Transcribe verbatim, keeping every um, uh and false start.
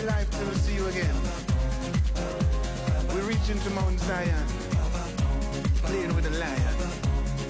the life to see you again. We're reaching to Mount Zion, playing with the lion.